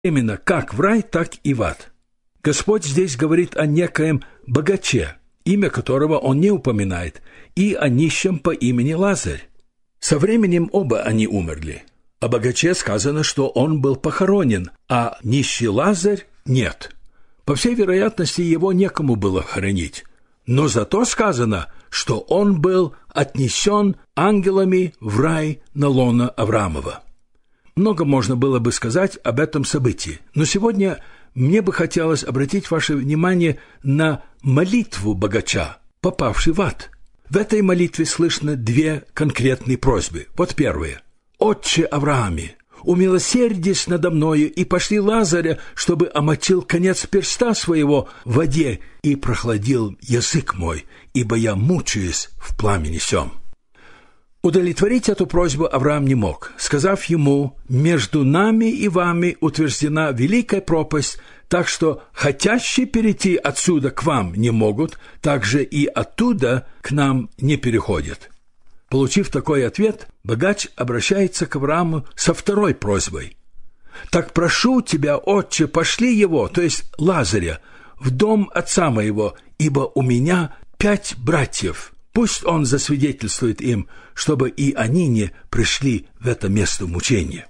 именно как в рай, так и в ад. Господь здесь говорит о некоем богаче, имя которого он не упоминает, и о нищем по имени Лазарь. Со временем оба они умерли. О богаче сказано, что он был похоронен, а нищий Лазарь – нет. По всей вероятности, его некому было хоронить. Но зато сказано, что он был отнесен ангелами в рай на лоно Авраамова. Много можно было бы сказать об этом событии, но сегодня мне бы хотелось обратить ваше внимание на молитву богача, попавший в ад. В этой молитве слышно две конкретные просьбы. Вот первая. «Отче Аврааме, умилосердись надо мною и пошли Лазаря, чтобы омочил конец перста своего в воде и прохладил язык мой, ибо я мучаюсь в пламени сем». Удовлетворить эту просьбу Авраам не мог, сказав ему: «Между нами и вами утверждена великая пропасть, так что хотящие перейти отсюда к вам не могут, так же и оттуда к нам не переходят». Получив такой ответ, богач обращается к Аврааму со второй просьбой: «Так прошу тебя, отче, пошли его, то есть Лазаря, в дом отца моего, ибо у меня 5 братьев. Пусть он засвидетельствует им, чтобы и они не пришли в это место мучения».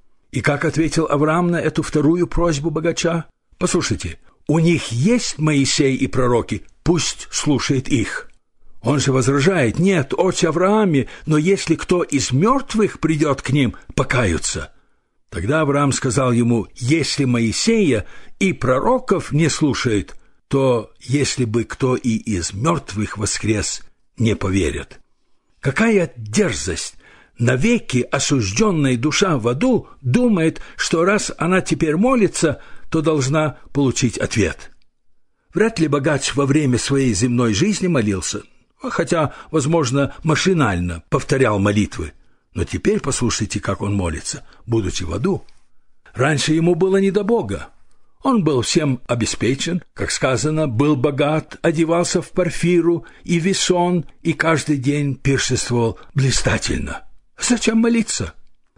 И как ответил Авраам на эту вторую просьбу богача? Послушайте, у них есть Моисей и пророки, пусть слушает их. Он же возражает: «Нет, отче Аврааме, но если кто из мертвых придет к ним, покаются». Тогда Авраам сказал ему: «Если Моисея и пророков не слушает, то если бы кто и из мертвых воскрес, не поверят». Какая дерзость! Навеки осужденная душа в аду думает, что раз она теперь молится, то должна получить ответ. Вряд ли богач во время своей земной жизни молился, хотя, возможно, машинально повторял молитвы. Но теперь послушайте, как он молится, будучи в аду. Раньше ему было не до Бога. Он был всем обеспечен, как сказано, был богат, одевался в парфиру и весон, и каждый день пиршествовал блистательно. Зачем молиться?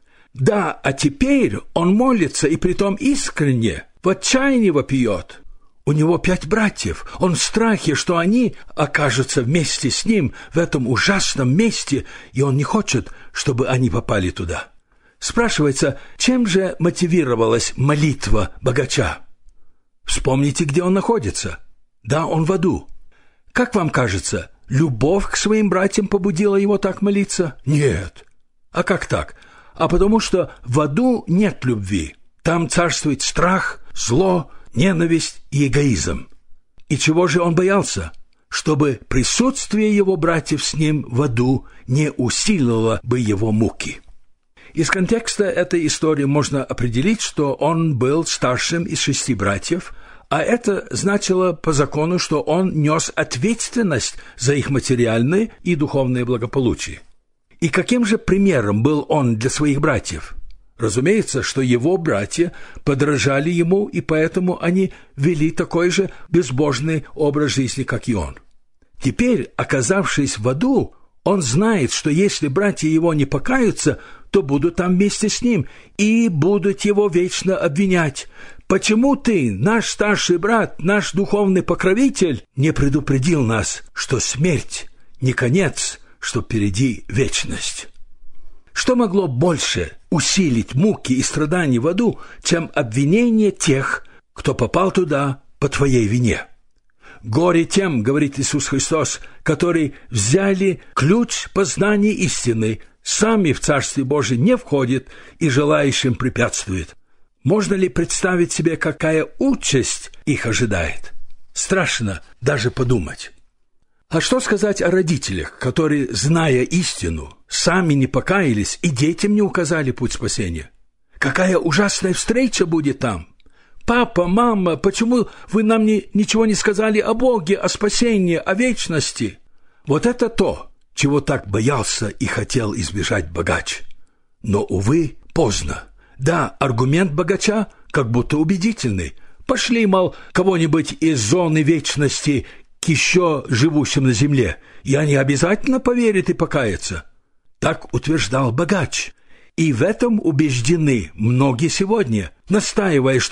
Да, а теперь он молится, и притом искренне, в отчаянии вопиет. У него 5 братьев, он в страхе, что они окажутся вместе с ним в этом ужасном месте, и он не хочет, чтобы они попали туда. Спрашивается, чем же мотивировалась молитва богача? Вспомните, где он находится. Да, он в аду. Как вам кажется, любовь к своим братьям побудила его так молиться? Нет. А как так? А потому что в аду нет любви. Там царствует страх, зло, ненависть и эгоизм. И чего же он боялся? Чтобы присутствие его братьев с ним в аду не усилило бы его муки. Из контекста этой истории можно определить, что он был старшим из 6 братьев, а это значило по закону, что он нес ответственность за их материальное и духовное благополучие. И каким же примером был он для своих братьев? Разумеется, что его братья подражали ему, и поэтому они вели такой же безбожный образ жизни, как и он. Теперь, оказавшись в аду, он знает, что если братья его не покаются, то будут там вместе с ним и будут его вечно обвинять. Почему ты, наш старший брат, наш духовный покровитель, не предупредил нас, что смерть не конец, что впереди вечность? Что могло больше усилить муки и страдания в аду, чем обвинение тех, кто попал туда по твоей вине? «Горе тем, — говорит Иисус Христос, — которые взяли ключ познания истины, сами в Царствие Божие не входят и желающим препятствуют». Можно ли представить себе, какая участь их ожидает? Страшно даже подумать. А что сказать о родителях, которые, зная истину, сами не покаялись и детям не указали путь спасения? Какая ужасная встреча будет там! «Папа, мама, почему вы нам ничего не сказали о Боге, о спасении, о вечности?» Вот это то, чего так боялся и хотел избежать богач. Но, увы, поздно. Да, аргумент богача как будто убедительный. Пошли, мол, кого-нибудь из зоны вечности к еще живущим на земле, и они обязательно поверят и покаятся. Так утверждал богач. И в этом убеждены многие сегодня, настаивая,